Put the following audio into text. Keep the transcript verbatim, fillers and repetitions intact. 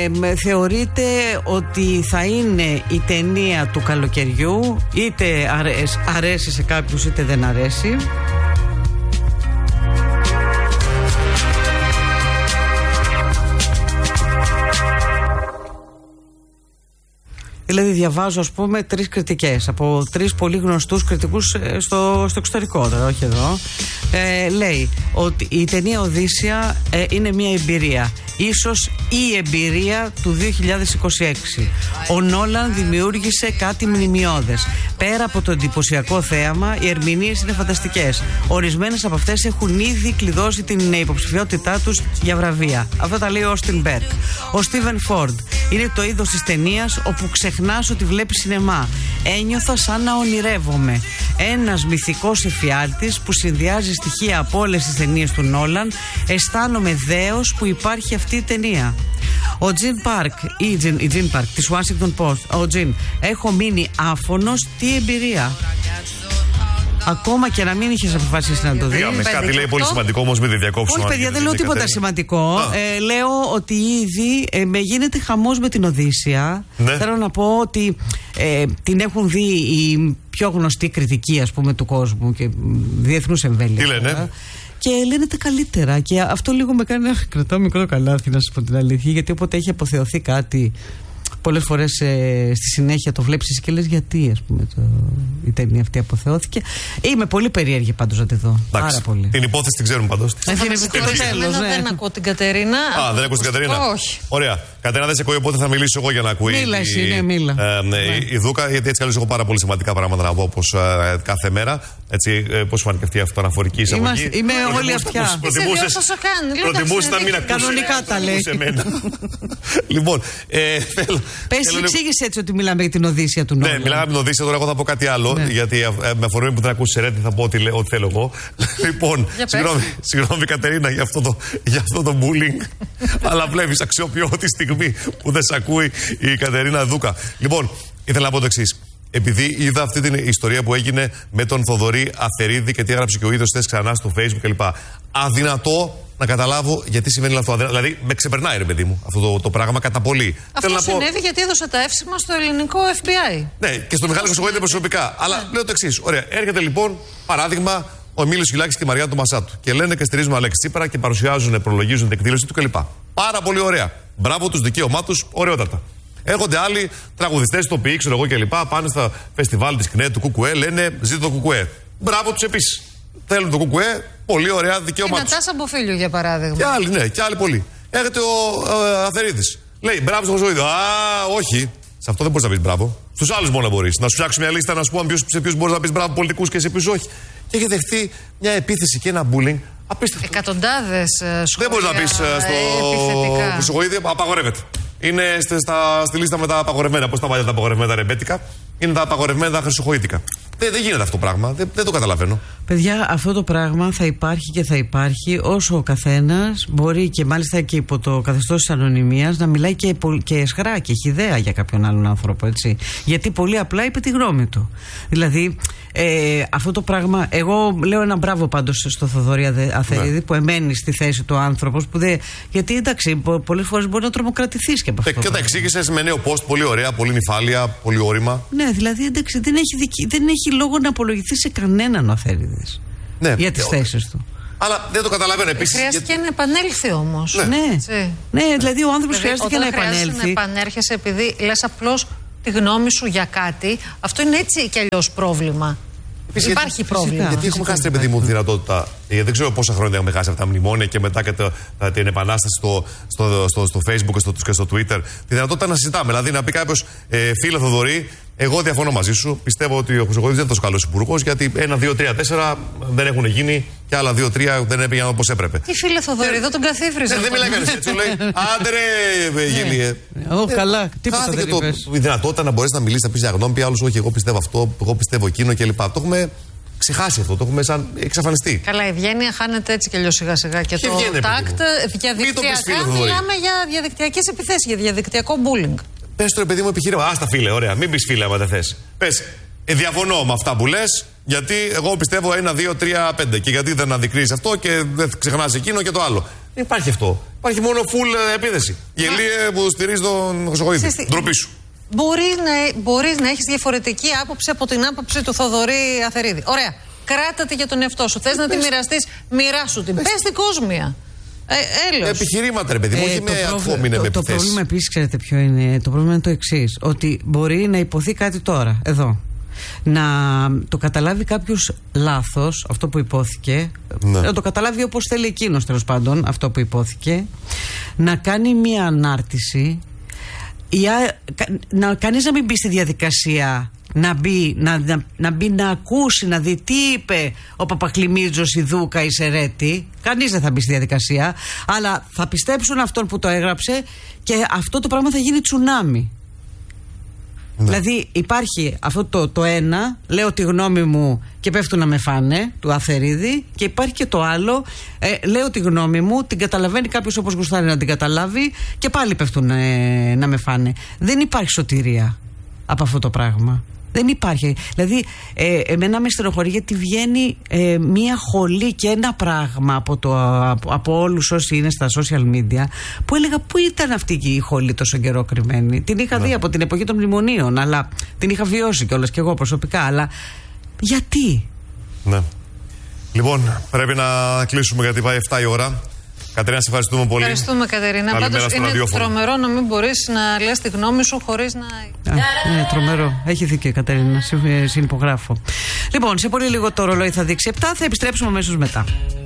ε, θεωρείται ότι θα είναι η ταινία του καλοκαιριού, είτε αρέσει, αρέσει σε κάποιους είτε δεν αρέσει. Δηλαδή διαβάζω, ας πούμε, τρεις κριτικές από τρεις πολύ γνωστούς κριτικούς στο, στο εξωτερικό, τώρα, όχι εδώ. Ε, λέει ότι η ταινία Οδύσσεια ε, είναι μια εμπειρία. Ίσως η εμπειρία του δύο χιλιάδες είκοσι έξι. Ο Νόλαν δημιούργησε κάτι μνημειώδες. Πέρα από το εντυπωσιακό θέαμα, οι ερμηνείες είναι φανταστικές. Ορισμένες από αυτές έχουν ήδη κλειδώσει την υποψηφιότητά τους για βραβεία. Αυτό τα λέει ο Όστιν Μπέρκ. Ο Στίβεν Φόρντ. Είναι το είδος της ταινίας όπου ξεχνάς ότι βλέπεις σινεμά. Ένιωθα σαν να ονειρεύομαι. Ένας μυθικός εφιάλτης που συνδυάζει στοιχεία από όλες τις ταινίες του Νόλαν. Αισθάνομαι δέος που υπάρχει αυτή η ταινία. Ο Τζιν Πάρκ, η Τζιν, η Τζιν Πάρκ της Washington Post. Ο Τζιν, έχω μείνει άφωνος, τι εμπειρία. Ακόμα και να μην είχες αποφασίσει να το δεις. Με κάτι λέει πολύ σημαντικό, όμως μην τη διακόψουμε. Όχι, παιδιά, δεν λέω τίποτα σημαντικό. Ε, λέω ότι ήδη ε, με γίνεται χαμός με την Οδύσσεια. Ναι. Θέλω να πω ότι ε, την έχουν δει οι πιο γνωστοί κριτικοί, ας πούμε, του κόσμου και διεθνούς εμβέλειας. Τι λένε? Και λένε τα καλύτερα. Και αυτό λίγο με κάνει να κρατάω μικρό καλάθι, να σας πω την αλήθεια. Γιατί όποτε έχει αποθεωθεί κάτι, πολλές φορές ε, στη συνέχεια το βλέπεις και λες γιατί, ας πούμε, το, η ταινία αυτή αποθεώθηκε. Είμαι πολύ περίεργη πάντως να τη δω. Εντάξει, πάρα πολύ. Την υπόθεση την ξέρουμε πάντως. Ε, την τέλος, ναι. Δεν ακούω την Κατερίνα. Α, δεν ακούς την Κατερίνα. Όχι. Ωραία. Κατερίνα, δεν σε ακούει, οπότε θα μιλήσω εγώ για να ακούει. Μίλα εσύ, ναι, μίλα. Ε, ναι, ναι. Η Δούκα, γιατί έτσι καλώς έχω πάρα πολύ σημαντικά πράγματα να πω, όπως ε, κάθε μέρα. Έτσι, ε, πώς φάνηκε αυτή η αυτοαναφορική εισαγωγή. Είμαι όλη αυτιά. Προτιμούσες να μην ακούσεις. Κανονικά τα λέει. Λοιπόν, πες, εξήγησε έτσι ότι μιλάμε για την Οδύσσεια του Νόλαν. Ναι, μιλάμε για την Οδύσσεια, τώρα εγώ θα πω κάτι άλλο. Γιατί με αφορμή που δεν ακούσει Ρέτη θα πω ό,τι θέλω εγώ. Λοιπόν, συγγνώμη Κατερίνα για αυτό το bullying. Αλλά βλέπεις, αξιοποιώ τη στιγμή που δεν σε ακούει η Κατερίνα Δούκα. Λοιπόν, ήθελα να πω το εξής. Επειδή είδα αυτή την ιστορία που έγινε με τον Θοδωρή Αθερίδη και τι έγραψε και ο ίδιος χθες ξανά στο Facebook κλπ. Αδυνατό να καταλάβω γιατί συμβαίνει αυτό. Δηλαδή, με ξεπερνάει, ρε παιδί μου, αυτό το, το πράγμα κατά πολύ. Αυτό να συνέβη πω... γιατί έδωσε τα εύσημα στο ελληνικό εφ μπι άι. Ναι, και στο Μιχάλη Χρυσοχοίδη προσωπικά. Αλλά ναι. Λέω το εξής. Ωραία, έρχεται λοιπόν, παράδειγμα, ο Εμίλιος Χιλάκης και η Μαριά του Μασάτου. Και λένε και στηρίζουν Αλέξη Τσίπρα και παρουσιάζουν, προλογίζουν την εκδήλωση του κλπ. Πάρα πολύ ωραία. Μπράβο τους, δικαίωμά τους, ωραιότατα. Έρχονται άλλοι τραγουδιστές, ηθοποιοί, ξέρω εγώ κλπ. Πάνε στα φεστιβάλ της ΚΝΕ, του Κουκουέ, λένε ζήτω το Κουκουέ. Μπράβο τους επίσης. Θέλουν το Κουκουέ, πολύ ωραία, δικαίωμά τους. Η Νατάσα Μποφίλιο για παράδειγμα. Και άλλοι, ναι, και άλλοι πολλοί. Έρχεται ο ε, Αθερίδης. Λέει μπράβο στο Χρυσοχοίδη. Α, όχι. Σε αυτό δεν μπορείς να πεις μπράβο. Στους άλλους μόνο μπορείς. Να σου φτιάξω μια λίστα να σου πω σε ποιους μπορείς να πεις μπράβο πολιτικούς και σε ποιους όχι. Και έχει δεχτεί μια επίθεση και ένα bullying απίστευτο. Εκατοντάδες σχόλια. Δεν μπορείς να πεις στο Χρυσοχοίδη, απαγορεύεται. Είναι στα, στη λίστα με τα απαγορευμένα. Πώς τα βάλετε τα απαγορευμένα ρεμπέτικα. Είναι τα απαγορευμένα χρυσοχοΐτικα. Δεν, δεν γίνεται αυτό το πράγμα. Δεν, δεν το καταλαβαίνω. Παιδιά, αυτό το πράγμα θα υπάρχει και θα υπάρχει όσο ο καθένας μπορεί και μάλιστα και υπό το καθεστώς της ανωνυμίας να μιλάει και, και εσχρά και χυδαία για κάποιον άλλον άνθρωπο, έτσι. Γιατί πολύ απλά είπε τη γνώμη του. Δηλαδή, ε, αυτό το πράγμα. Εγώ λέω ένα μπράβο πάντως στο Θοδωρή Αθερίδη, ναι, που εμένει στη θέση του άνθρωπος. Που δεν, γιατί εντάξει, πολλές φορές μπορεί να τρομοκρατηθείς και από αυτό. Και τα εξήγησες με νέο post, πολύ ωραία, πολύ νυφάλια, πολύ όρημα. Ναι, δηλαδή εντάξει, δεν έχει, δικη, δεν έχει λόγο να απολογηθεί σε κανέναν ο Αθερίδης, ναι, για τις θέσεις του. Αλλά δεν το καταλαβαίνω επίσης. Χρειάστηκε για... να επανέλθει όμως. Ναι, ναι. ναι δηλαδή ο άνθρωπος δηλαδή, χρειάστηκε να επανέλθει. Όταν χρειάζεται να επανέρχεσαι επειδή λες απλώς τη γνώμη σου για κάτι, αυτό είναι έτσι κι αλλιώς πρόβλημα. Επίσης, υπάρχει γιατί, πρόβλημα. Φυσικά, γιατί έχουμε χάσει, παιδί μου, τη δυνατότητα. Δεν ξέρω πόσα χρόνια έχουμε χάσει αυτά τα μνημόνια και μετά και το, τα, την επανάσταση στο, στο, στο, στο Facebook και στο, και στο Twitter. Τη δυνατότητα να συζητάμε. Δηλαδή να πει κάποιος, ε, φίλε Θοδωρή, εγώ διαφωνώ μαζί σου. Πιστεύω ότι ο Χρυσοχοίδης δεν είναι τόσο καλός υπουργός, γιατί ένα, δύο, τρία, τέσσερα δεν έχουν γίνει και άλλα δύο, τρία δεν έπαιρναν όπως έπρεπε. Τι φίλε Θοδωρή, εδώ τον καθίφριζε. Δεν μιλάει κανείς έτσι. Λέει, άντε ρε, γελίε. Εγώ καλά, τίποτα δεν είπες. Η δυνατότητα να μπορέσει να μιλήσει, να πει για γνώμη, άλλους όχι, εγώ πιστεύω αυτό, εγώ πιστεύω εκείνο κλπ. Το έχουμε ξεχάσει αυτό, το έχουμε σαν εξαφανιστεί. Καλά, η ευγένεια χάνεται έτσι κι αλλιώς σιγά σιγά. Και το τάκτ διαδικτυακά μιλάμε για διαδικτυακές επιθέσεις, για διαδικτυακό bullying. Πες το ρε παιδί μου επιχείρημα. Άστα φίλε, ωραία. Μην πεις φίλε, άμα δεν θες. Πες, ε, διαφωνώ με αυτά που λες, γιατί εγώ πιστεύω ένα, δύο, τρία, πέντε. Και γιατί δεν αντικρίζεις αυτό και δεν ξεχνάς εκείνο και το άλλο. Δεν υπάρχει αυτό. Υπάρχει μόνο full επίθεση. Η Ελία που στηρίζει τον Χρυσοκοίδη. Ντροπή σου. Μπορεί να, μπορείς να έχεις διαφορετική άποψη από την άποψη του Θοδωρή Αθερίδη. Ωραία. Κράτα τη για τον εαυτό σου. Θες να τη μοιραστείς, μοιράσου την. Πες την κόσμια. Ε, Επιχειρήματα, ρε παιδί μου, όχι με ακόμη με Το πρόβλημα επίσης, ξέρετε ποιο είναι? Το πρόβλημα είναι το εξής. Ότι μπορεί να υποθεί κάτι τώρα, εδώ. Να το καταλάβει κάποιος λάθος, αυτό που υπόθηκε. Ναι. Να το καταλάβει όπως θέλει εκείνος, τέλος πάντων, αυτό που υπόθηκε. Να κάνει μία ανάρτηση. Για, να, κανείς να μην μπει στη διαδικασία να μπει να, να, να μπει να ακούσει, να δει τι είπε ο Παπαχλημίτζος, η Δούκα, η Σερέτη. Κανείς δεν θα μπει στη διαδικασία, αλλά θα πιστέψουν αυτόν που το έγραψε και αυτό το πράγμα θα γίνει τσουνάμι. Ναι. Δηλαδή υπάρχει αυτό το, το ένα, λέω τη γνώμη μου και πέφτουν να με φάνε, του Αθερίδη, και υπάρχει και το άλλο, ε, λέω τη γνώμη μου, την καταλαβαίνει κάποιος όπως γουστάρει να την καταλάβει και πάλι πέφτουν ε, να με φάνε. Δεν υπάρχει σωτηρία από αυτό το πράγμα. Δεν υπάρχει. Δηλαδή, ε, εμένα με στενοχωρεί γιατί βγαίνει ε, μία χολή και ένα πράγμα από, το, από, από όλους όσοι είναι στα social media, που έλεγα πού ήταν αυτή η χολή τόσο καιρό κρυμμένη. Την είχα ναι. δει από την εποχή των μνημονίων, αλλά την είχα βιώσει κιόλας κι εγώ προσωπικά. Αλλά γιατί? Ναι. Λοιπόν, πρέπει να κλείσουμε γιατί πάει εφτά η ώρα. Κατερίνα, σε ευχαριστούμε πολύ. Ευχαριστούμε, Κατερίνα. Πάντως είναι ραδιόφωνο. Τρομερό να μην μπορείς να λες τη γνώμη σου χωρίς να. Α, είναι τρομερό. Έχει δίκιο η Κατερίνα. Συνυπογράφω. Λοιπόν, σε πολύ λίγο το ρολόι θα δείξει επτά, θα επιστρέψουμε αμέσως μετά.